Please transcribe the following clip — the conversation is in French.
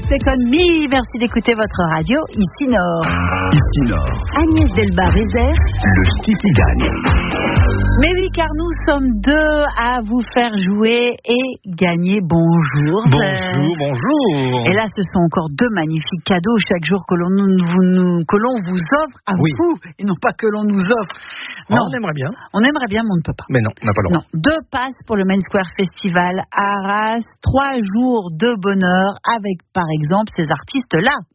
Take On Me. Merci d'écouter votre radio ici Nord. Ici Nord. Agnès Delbar-Rézère. Le Kiki gagne. Mais oui, car nous sommes deux à vous faire jouer et gagner. Bonjour. Bonjour. Et là, ce sont encore deux magnifiques cadeaux chaque jour que l'on vous offre à vous, et non pas que l'on nous offre. Non, on aimerait bien. On aimerait bien, mais on ne peut pas. Mais non, on n'a pas le droit. Non, 2 passes pour le Main Square Festival à Arras, 3 jours de bonheur avec, par exemple, ces artistes-là.